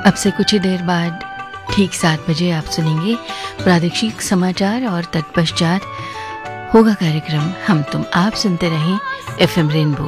अब से कुछ ही देर बाद ठीक 7 बजे आप सुनेंगे प्रादेशिक समाचार और तत्पश्चात होगा कार्यक्रम हम तुम। आप सुनते रहें FM रेनबो